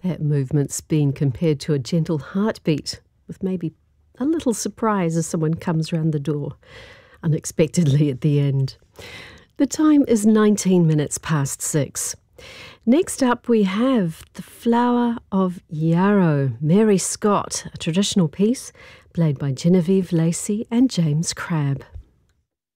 That movement's been compared to a gentle heartbeat, with maybe a little surprise as someone comes round the door unexpectedly at the end. The time is 19 minutes past 6. Next up we have The Flower of Yarrow, Mary Scott, a traditional piece played by Genevieve Lacey and James Crabb.